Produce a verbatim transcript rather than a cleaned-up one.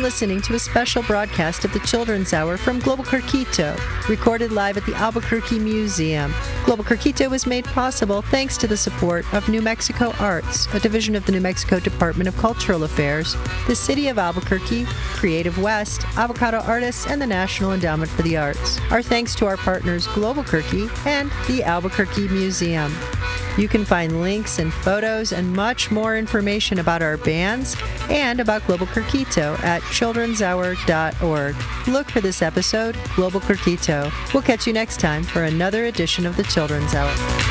listening to a special broadcast of the Children's Hour from Global Curquito, recorded live at the Albuquerque Museum. Global Curquito was made possible thanks to the support of New Mexico Arts, a division of the New Mexico Department of Cultural Affairs, the City of Albuquerque, Creative West, Avocado Artists, and the National Endowment for the Arts. Our thanks to our partners Global Curquito and the Albuquerque Museum. You can find links and photos and much more information about our bands and about Global Curquito at children's hour dot org. Look for this episode, Global Curquito. We'll catch you next time for another edition of the Children's Hour.